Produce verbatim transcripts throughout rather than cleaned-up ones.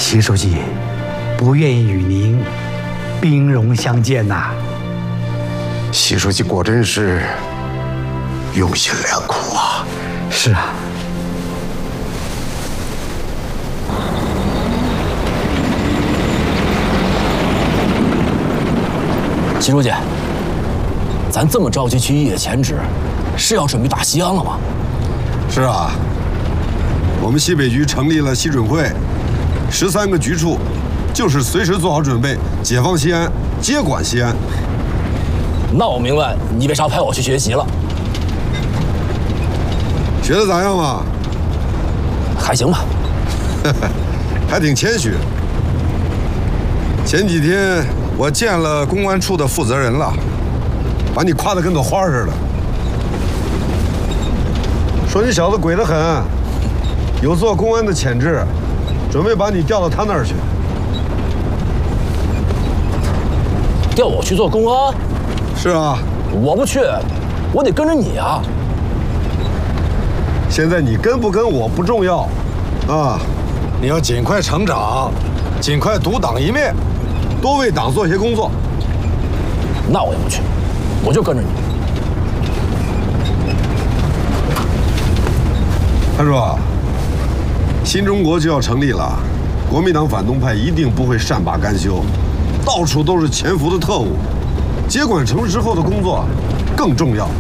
习书记不愿意与您兵戎相见呐。 习书记果真是用心良苦啊！ 是啊。 习书记，咱这么着急去一野前指，是要准备打西安了吗？ 是啊，我们西北局成立了西准会，十三个局处，就是随时做好准备，解放西安，接管西安。 那我明白你为啥派我去学习了。 学的咋样嘛？ 还行吧。 还挺谦虚。前几天我见了公安处的负责人了，把你夸得跟朵花似的，说你小子鬼得很，有做公安的潜质，准备把你调到他那儿去。 调我去做公安？ 是啊， 我不去，我得跟着你啊。 现在你跟不跟我不重要，啊，你要尽快成长，尽快独当一面，多为党做些工作。 那我也不去，我就跟着你。 他说，新中国就要成立了，国民党反动派一定不会善罢甘休，到处都是潜伏的特务，接管城市之后的工作更重要。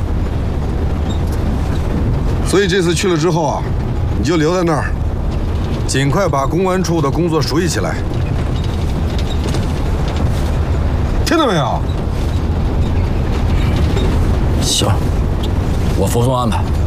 所以这次去了之后啊，你就留在那儿，尽快把公安处的工作熟悉起来，听到没有？ 行，我服从安排。